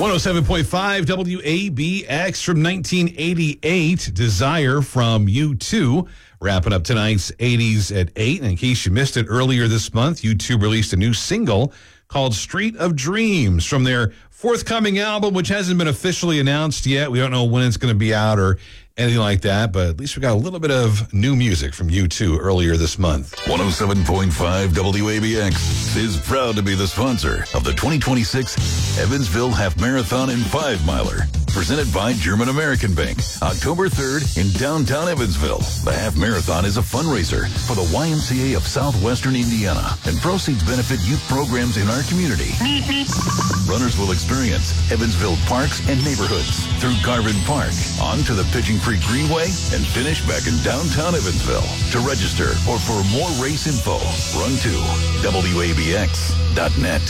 107.5 WABX from 1988. Desire from U2. Wrapping up tonight's 80s at 8. And in case you missed it earlier this month, U2 released a new single called Street of Dreams from their forthcoming album, which hasn't been officially announced yet. We don't know when it's going to be out or anything like that, but at least we got a little bit of new music from U2 earlier this month. 107.5 WABX is proud to be the sponsor of the 2026 Evansville Half Marathon and 5-Miler, presented by German American Bank, October 3rd in downtown Evansville. The Half Marathon is a fundraiser for the YMCA of Southwestern Indiana, and proceeds benefit youth programs in our community. Runners will experience Evansville parks and neighborhoods through Garvin Park, onto the Pigeon Creek Greenway, and finish back in downtown Evansville. To register or for more race info, run to WABX.net.